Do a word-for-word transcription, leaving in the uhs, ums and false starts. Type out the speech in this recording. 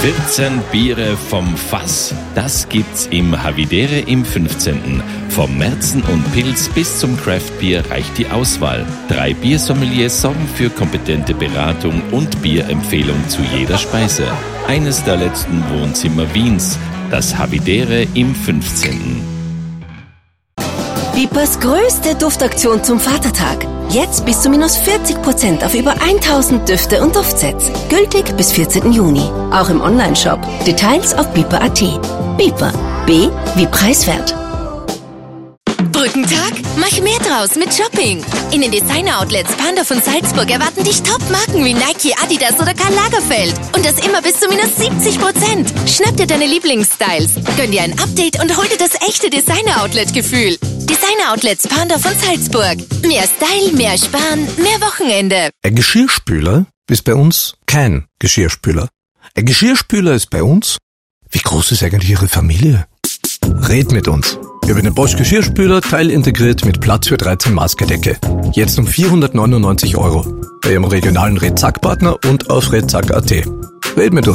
vierzehn Biere vom Fass. Das gibt's im Havidere im fünfzehnten Vom Märzen und Pilz bis zum Craftbier reicht die Auswahl. Drei Biersommeliers sorgen für kompetente Beratung und Bierempfehlung zu jeder Speise. Eines der letzten Wohnzimmer Wiens. Das Havidere im fünfzehnten Bipers größte Duftaktion zum Vatertag. Jetzt bis zu minus vierzig Prozent auf über tausend Düfte und Duftsets. Gültig bis vierzehnten Juni. Auch im Onlineshop. Details auf biper punkt at. Biper. B wie preiswert. Brückentag? Mach mehr draus mit Shopping. In den Designer-Outlets Panda von Salzburg erwarten dich Top-Marken wie Nike, Adidas oder Karl Lagerfeld. Und das immer bis zu minus siebzig Prozent. Schnapp dir deine Lieblingsstyles. Gönn dir ein Update und hol dir das echte Designer-Outlet-Gefühl. Designer-Outlets Panda von Salzburg. Mehr Style, mehr Sparen, mehr Wochenende. Ein Geschirrspüler ist bei uns kein Geschirrspüler. Ein Geschirrspüler ist bei uns... Wie groß ist eigentlich Ihre Familie? Red mit uns. Über den Bosch Geschirrspüler teilintegriert mit Platz für dreizehn Maßgedecke. Jetzt um vierhundertneunundneunzig Euro. Bei Ihrem regionalen Red-Zack-Partner und auf redzack punkt at. Red mit uns.